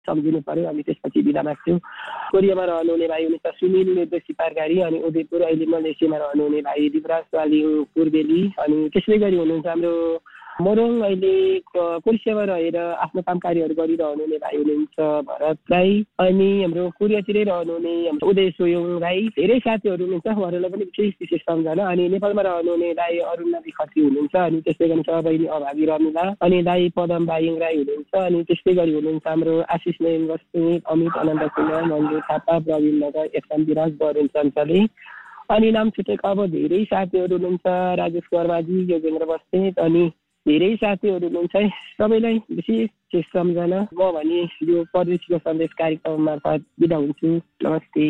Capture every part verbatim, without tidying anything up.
सम्झिनु पर्यो। अनि त्यसपछि बिदा माग्छु। कोरियामा रहनुहुने भाइ हुनुहुन्छ सुनिल निर्देशी पारकारी, अनि उदयपुर अहिले मलेसियामा रहनुहुने भाइ दिवराज वालिङ पूर्वेली, अनि त्यसै गरी हुनुहुन्छ हाम्रो मोरङ अहिले कोरियामा रहेर आफ्नो काम कार्यहरू गरिरहनु हुने भाइ हुनुहुन्छ भरत राई, अनि हाम्रो कोरियातिरै रहनुहुने हाम्रो उदय सोयोङ राई, धेरै साथीहरू हुनुहुन्छ उहाँहरूलाई पनि विशेष विशेष सम्झना। अनि नेपालमा रहनुहुने दाई अरुण नदी खत्री हुनुहुन्छ, अनि त्यसै गरी सबैले अभागी रमिला, अनि दाई पदम बाइङ राई हुनुहुन्छ, अनि त्यस्तै गरी हुनुहुन्छ हाम्रो आशिष नयन बस्नेत, अमित अनन्त कुमार, मन्जु थापा, प्रवीण नगर, एक्सन विराज, वरुण चञ्चले, अनि नाम छुटेको अब धेरै साथीहरू हुनुहुन्छ राजेश कर्माजी, योगेन्द्र बस्नेत, अनि धेरै साथीहरू हुनुहुन्छ है। सबैलाई विशेष विशेष सम्झना। म भने यो परदेशीको सन्देश कार्यक्रम मार्फत बिदा हुन्छु। नमस्ते।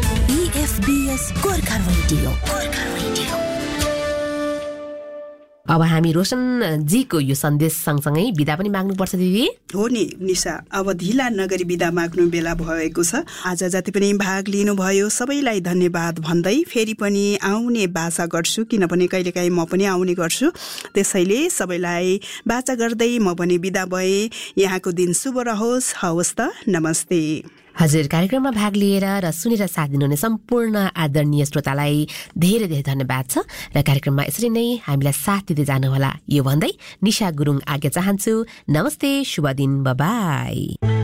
अब हामी रोशन जीको यो सन्देश सँगसँगै बिदा पनि माग्नुपर्छ दिदी। हो नि निशा, अब ढिला नगरी बिदा माग्नु बेला भएको छ। आज जति पनि भाग लिनुभयो सबैलाई धन्यवाद भन्दै फेरि पनि आउने बाचा गर्छु, किनभने कहिलेकाहीँ म पनि आउने गर्छु। त्यसैले सबैलाई बाचा गर्दै म पनि बिदा भए। यहाँको दिन शुभ रहोस्। हवस् त, नमस्ते। हजुर, कार्यक्रममा भाग लिएर र सुनेर साथ दिनुहुने सम्पूर्ण आदरणीय श्रोतालाई धेरै धेरै धन्यवाद छ र कार्यक्रममा यसरी नै हामीलाई साथ दिँदै जानुहोला यो भन्दै निशा गुरुङ आज्ञा चाहन्छु। नमस्ते, शुभ दिन, बाइ बाइ।